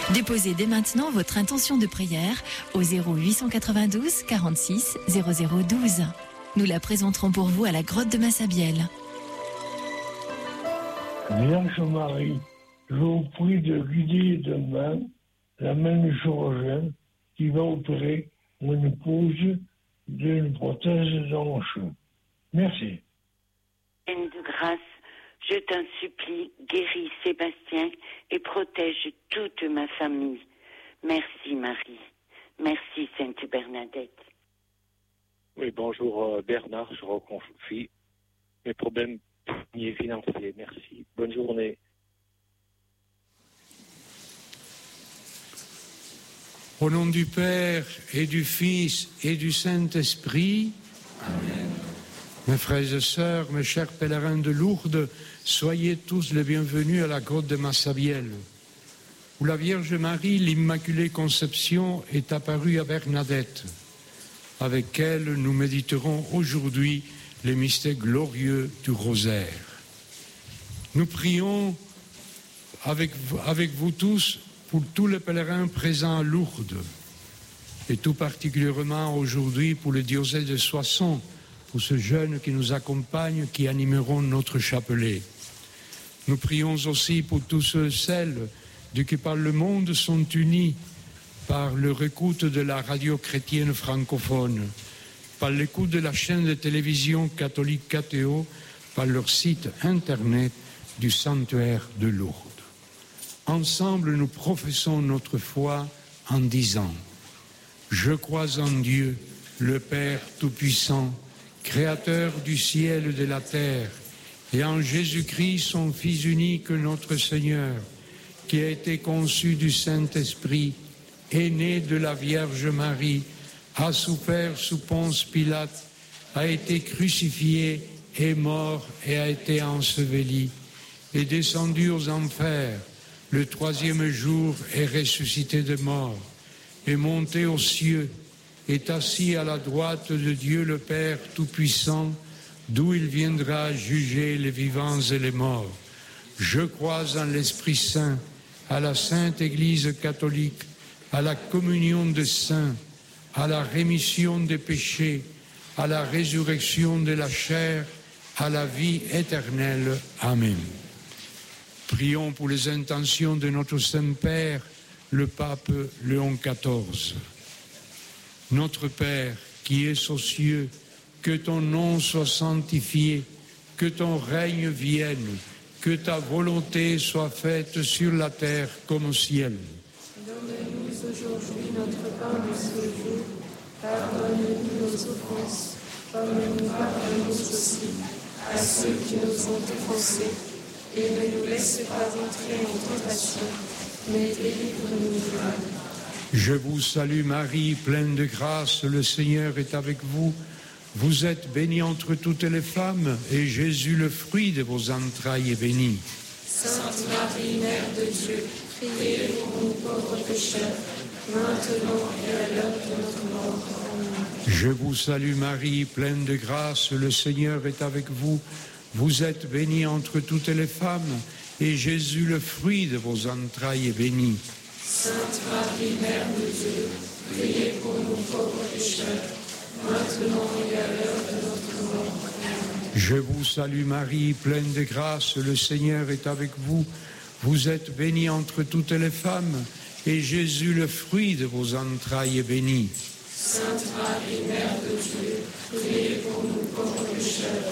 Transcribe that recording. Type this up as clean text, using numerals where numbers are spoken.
Déposez dès maintenant votre intention de prière au 0892 46 0012. Nous la présenterons pour vous à la grotte de Massabielle. Vierge Marie, je vous prie de guider demain la main du chirurgien qui va opérer mon épouse d'une prothèse de hanche. Merci. Reine de grâce, je t'en supplie, guéris Sébastien et protège toute ma famille. Merci Marie. Merci Sainte Bernadette. Oui, bonjour Bernard, je reconfie mes problèmes financiers. Merci. Bonne journée. Au nom du Père et du Fils et du Saint-Esprit, Amen. Mes frères et sœurs, mes chers pèlerins de Lourdes, soyez tous les bienvenus à la grotte de Massabielle, où la Vierge Marie, l'Immaculée Conception, est apparue à Bernadette. Avec elle, nous méditerons aujourd'hui les mystères glorieux du rosaire. Nous prions avec vous tous pour tous les pèlerins présents à Lourdes, et tout particulièrement aujourd'hui pour le diocèse de Soissons, pour ce jeune qui nous accompagne, qui animeront notre chapelet. Nous prions aussi pour tous ceux et celles qui par le monde sont unis par leur écoute de la radio chrétienne francophone, par l'écoute de la chaîne de télévision catholique KTO, par leur site internet du sanctuaire de Lourdes. Ensemble, nous professons notre foi en disant « Je crois en Dieu, le Père Tout-Puissant, Créateur du ciel et de la terre, et en Jésus-Christ, son Fils unique, notre Seigneur, qui a été conçu du Saint-Esprit, est né de la Vierge Marie, a souffert sous Ponce Pilate, a été crucifié, est mort et a été enseveli, est descendu aux enfers, le troisième jour est ressuscité de mort, est monté aux cieux, est assis à la droite de Dieu le Père Tout-Puissant, d'où il viendra juger les vivants et les morts. Je crois en l'Esprit Saint, à la Sainte Église catholique, à la communion des saints, à la rémission des péchés, à la résurrection de la chair, à la vie éternelle. Amen. Prions pour les intentions de notre Saint-Père, le pape Léon XIV. Notre Père, qui es aux cieux, que ton nom soit sanctifié, que ton règne vienne, que ta volonté soit faite sur la terre comme au ciel. Donne-nous aujourd'hui notre pain de ce jour. Pardonne-nous nos offenses, comme nous pardonnons aussi à ceux qui nous ont offensés. Et ne nous laisse pas entrer en tentation, mais délivre-nous du mal. Je vous salue Marie, pleine de grâce, le Seigneur est avec vous. Vous êtes bénie entre toutes les femmes, et Jésus, le fruit de vos entrailles, est béni. Sainte Marie, Mère de Dieu, priez pour nous pauvres pécheurs, maintenant et à l'heure de notre mort. Amen. Je vous salue Marie, pleine de grâce, le Seigneur est avec vous. Vous êtes bénie entre toutes les femmes, et Jésus, le fruit de vos entrailles, est béni. Sainte Marie, Mère de Dieu, priez pour nous pauvres pécheurs, maintenant et à l'heure de notre mort. Amen. Je vous salue Marie, pleine de grâce, le Seigneur est avec vous. Vous êtes bénie entre toutes les femmes, et Jésus, le fruit de vos entrailles, est béni. Sainte Marie, Mère de Dieu, priez pour nous pauvres pécheurs,